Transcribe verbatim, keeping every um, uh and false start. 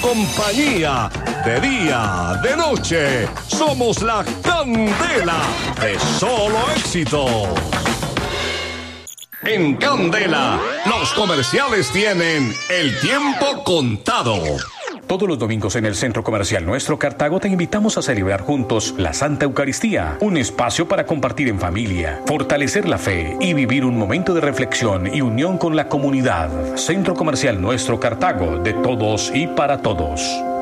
compañía, de día, de noche. Somos la Candela de Solo Éxitos. En Candela, los comerciales tienen el tiempo contado. Todos los domingos en el Centro Comercial Nuestro Cartago te invitamos a celebrar juntos la Santa Eucaristía, un espacio para compartir en familia, fortalecer la fe y vivir un momento de reflexión y unión con la comunidad. Centro Comercial Nuestro Cartago, de todos y para todos.